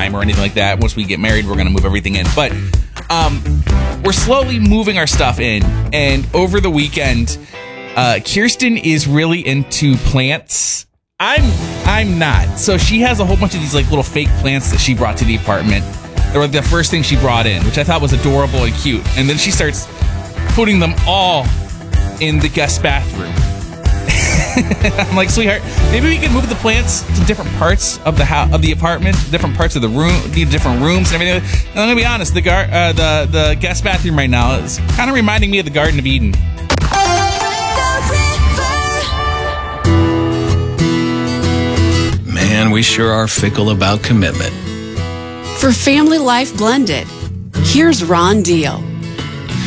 time or anything like that. Once we get married, we're going to move everything in. But we're slowly moving our stuff in. And over the weekend, Kirsten is really into plants. I'm not. So she has a whole bunch of these like little fake plants that she brought to the apartment. They were the first thing she brought in, which I thought was adorable and cute. And then she starts putting them all in the guest bathroom. I'm like, sweetheart, maybe we can move the plants to different parts of the apartment, different parts of the room, different rooms and everything. And I'm gonna be honest, the guest bathroom right now is kind of reminding me of the Garden of Eden. Man, we sure are fickle about commitment. For family life blended, here's Ron Deal.